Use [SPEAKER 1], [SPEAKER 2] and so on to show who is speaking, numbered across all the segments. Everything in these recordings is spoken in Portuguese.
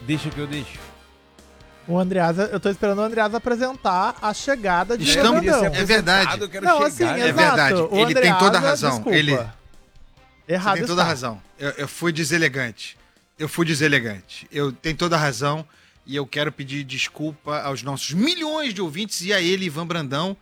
[SPEAKER 1] Deixa que eu deixo.
[SPEAKER 2] O Andreasa, eu tô esperando o Andreasa apresentar a chegada de
[SPEAKER 3] Estamos,
[SPEAKER 2] Brandão.
[SPEAKER 3] é verdade.
[SPEAKER 1] Eu quero
[SPEAKER 2] Não,
[SPEAKER 1] chegar.
[SPEAKER 2] assim,
[SPEAKER 3] É
[SPEAKER 2] exato.
[SPEAKER 3] verdade.
[SPEAKER 2] O
[SPEAKER 3] Ele tem toda a
[SPEAKER 2] Andreasa,
[SPEAKER 3] razão.
[SPEAKER 2] desculpa.
[SPEAKER 3] Ele
[SPEAKER 2] Errado
[SPEAKER 3] Você tem toda a
[SPEAKER 2] está.
[SPEAKER 3] razão. Eu fui deselegante. Eu tenho toda a razão e eu quero pedir desculpa aos nossos milhões de ouvintes e a ele, Ivan Brandão,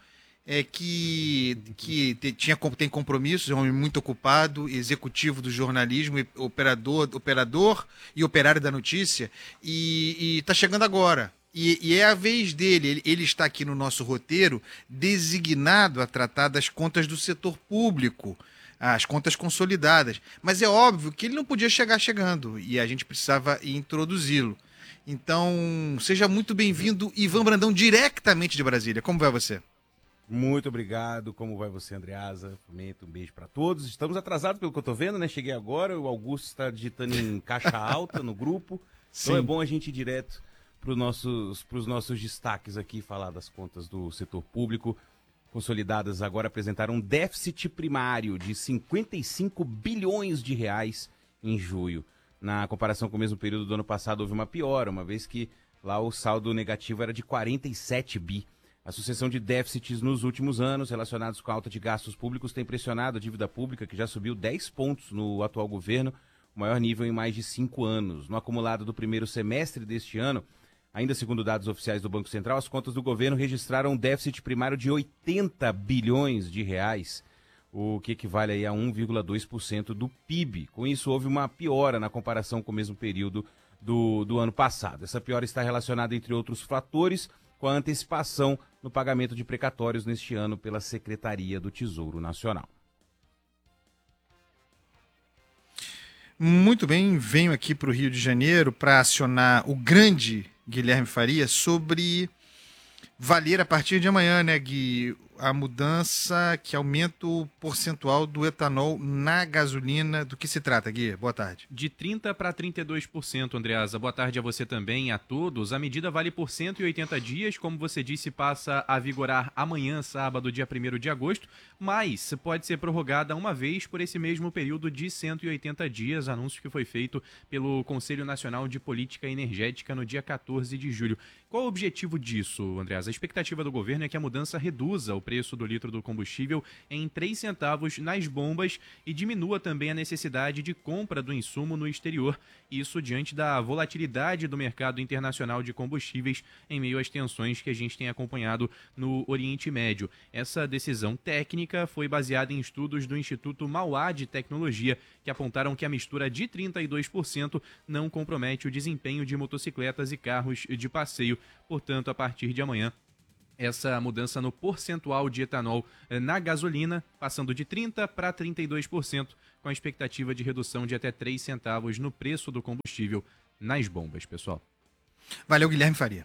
[SPEAKER 3] tem compromissos, é um homem muito ocupado, executivo do jornalismo, operador e operário da notícia, e tá chegando agora. E é a vez dele, ele está aqui no nosso roteiro, designado a tratar das contas do setor público, as contas consolidadas. Mas é óbvio que ele não podia chegar chegando, e a gente precisava introduzi-lo. Então, seja muito bem-vindo, Ivan Brandão, diretamente de Brasília. Como vai você?
[SPEAKER 1] Muito obrigado. Como vai você, Andreasa? Um beijo pra todos. Estamos atrasados pelo que eu tô vendo, né? Cheguei agora, o Augusto está digitando em caixa alta no grupo. Então é bom a gente ir direto pros nossos destaques aqui, falar das contas do setor público. Consolidadas agora apresentaram um déficit primário de 55 bilhões de reais em julho. Na comparação com o mesmo período do ano passado, houve uma piora, uma vez que lá o saldo negativo era de 47 bi. A sucessão de déficits nos últimos anos relacionados com a alta de gastos públicos tem pressionado a dívida pública, que já subiu 10 pontos no atual governo, o maior nível em mais de 5 anos. No acumulado do primeiro semestre deste ano, ainda segundo dados oficiais do Banco Central, as contas do governo registraram um déficit primário de 80 bilhões de reais, o que equivale aí a 1,2% do PIB. Com isso, houve uma piora na comparação com o mesmo período do ano passado. Essa piora está relacionada, entre outros fatores, com a antecipação no pagamento de precatórios neste ano pela Secretaria do Tesouro Nacional.
[SPEAKER 3] Muito bem, venho aqui para o Rio de Janeiro para acionar o grande Guilherme Faria sobre valer a partir de amanhã, né, Gui, a mudança que aumenta o percentual do etanol na gasolina. Do que se trata, Gui? Boa tarde.
[SPEAKER 4] De 30% para 32%, Andreasa. Boa tarde a você também e a todos. A medida vale por 180 dias, como você disse, passa a vigorar amanhã, sábado, dia 1º de agosto, mas pode ser prorrogada uma vez por esse mesmo período de 180 dias, anúncio que foi feito pelo Conselho Nacional de Política Energética no dia 14 de julho. Qual o objetivo disso, Andreasa? A expectativa do governo é que a mudança reduza o preço do litro do combustível em 3 centavos nas bombas e diminua também a necessidade de compra do insumo no exterior. Isso diante da volatilidade do mercado internacional de combustíveis em meio às tensões que a gente tem acompanhado no Oriente Médio. Essa decisão técnica foi baseada em estudos do Instituto Mauá de Tecnologia, que apontaram que a mistura de 32% não compromete o desempenho de motocicletas e carros de passeio. Portanto, a partir de amanhã, essa mudança no percentual de etanol na gasolina, passando de 30% para 32%, com a expectativa de redução de até 3 centavos no preço do combustível nas bombas, pessoal.
[SPEAKER 3] Valeu, Guilherme Faria.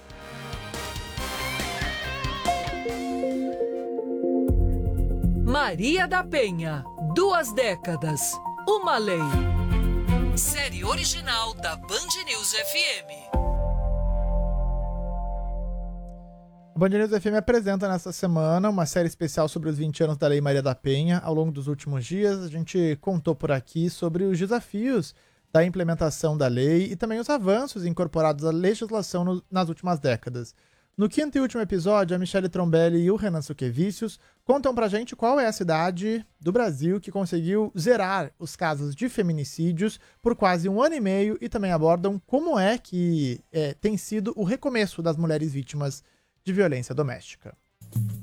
[SPEAKER 5] Maria da Penha, 2 décadas, uma lei. Série original da Band News FM.
[SPEAKER 2] A Band News FM apresenta nesta semana uma série especial sobre os 20 anos da Lei Maria da Penha. Ao longo dos últimos dias, a gente contou por aqui sobre os desafios da implementação da lei e também os avanços incorporados à legislação nas últimas décadas. No 5º e último episódio, a Michele Trombelli e o Renan Suquevicius contam pra gente qual é a cidade do Brasil que conseguiu zerar os casos de feminicídios por quase 1 ano e meio e também abordam como é que tem sido o recomeço das mulheres vítimas de violência doméstica.